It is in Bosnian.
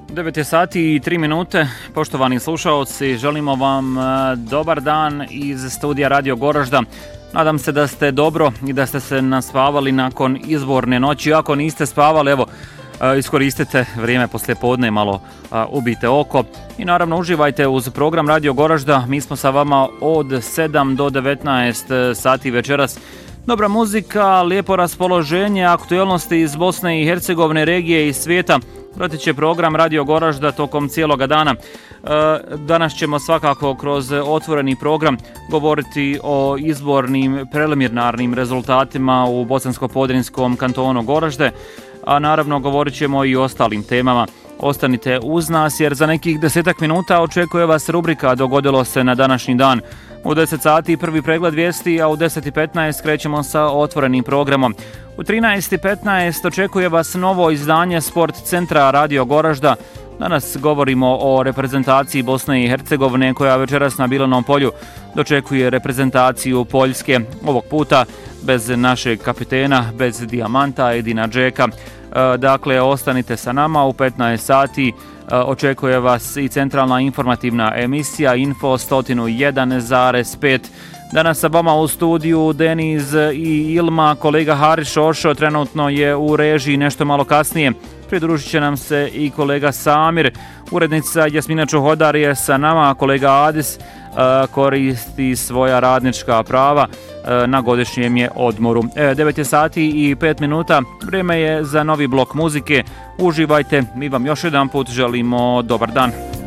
9 je sati i 3 minute. Poštovani slušaoci, želimo vam dobar dan iz studija Radio Goražda. Nadam se da ste dobro i da ste se naspavali nakon izborne noći. Ako niste spavali, evo, iskoristite vrijeme poslijepodne, malo ubijte oko i naravno uživajte uz program Radio Goražda. Mi smo sa vama od 7 do 19 sati večeras. Dobra muzika, lijepo raspoloženje, aktualnosti iz Bosne i Hercegovine, regije i svijeta. Pratit će program Radio Goražda tokom cijeloga dana. Danas ćemo svakako kroz otvoreni program govoriti o izbornim preliminarnim rezultatima u Bosansko-Podrinjskom kantonu Goražde, a naravno govorit ćemo i o ostalim temama. Ostanite uz nas jer za nekih 10 minuta očekuje vas rubrika Dogodilo se na današnji dan. U 10 sati prvi pregled vijesti, a u 10:15 krećemo sa otvorenim programom. U 13:15 očekuje vas novo izdanje Sport centra Radio Goražda. Danas govorimo o reprezentaciji Bosne i Hercegovine koja večeras na Bilenom polju dočekuje reprezentaciju Poljske. Ovog puta bez našeg kapitena, bez dijamanta Edina Džeka. Dakle, ostanite sa nama u 15 sati. Očekuje vas i centralna informativna emisija Info 101,5. Danas sa vama u studiju Deniz i Ilma, kolega Haris Šošo trenutno je u režiji nešto malo kasnije. Pridružit će nam se i kolega Samir, urednica Jasmina Čuhodar je sa nama, kolega Adis koristi svoja radnička prava, na godišnjem je odmoru. 9 je sati i 5 minuta, vrijeme je za novi blok muzike. Uživajte, mi vam još jedan put želimo dobar dan.